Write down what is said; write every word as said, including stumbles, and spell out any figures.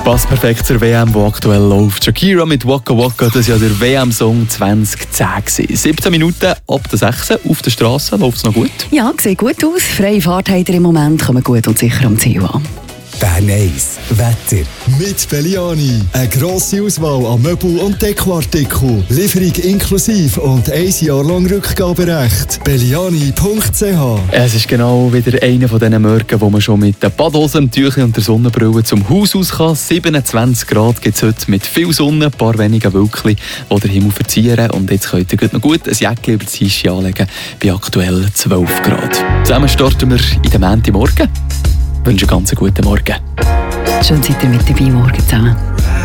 Passt perfekt zur W M, die aktuell läuft. Shakira mit Waka Waka, das war ja der W M-Song zwanzig zehn. siebzehn Minuten ab der sechs auf der Straße, läuft es noch gut? Ja, sieht gut aus. Freie Fahrt habt ihr im Moment, kommen gut und sicher am Ziel an. Bern eins Wetter. Mit Belliani. Eine grosse Auswahl an Möbel- und Dekoartikeln. Lieferung inklusive und ein Jahr lang Rückgaberecht. Belliani punkt c h. Es ist genau wieder einer von diesen Märkten, wo man schon mit den Badhosen, dem Tüchlein und der Sonnenbrille zum Haus aus kann. siebenundzwanzig Grad gibt es heute mit viel Sonne, ein paar wenige Wölkchen, die den Himmel verzieren. Und jetzt könnt ihr noch gut ein Jäckchen über das Tischchen anlegen, bei aktuell zwölf Grad. Zusammen starten wir in den Montagmorgen. Ich wünsche einen ganz guten Morgen. Schön seid ihr mit dabei morgen zusammen.